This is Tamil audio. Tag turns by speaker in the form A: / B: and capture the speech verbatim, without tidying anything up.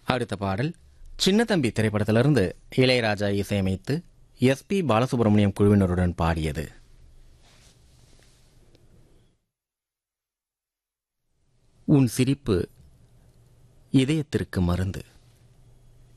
A: அடுத்த பாடல் சின்னத்தம்பி திரைப்படத்திலிருந்து இளையராஜா இசையமைத்து எஸ் பி பாலசுப்ரமணியம் குழுவினருடன் பாடியது. உன் சிரிப்பு இதயத்திற்கு மருந்து.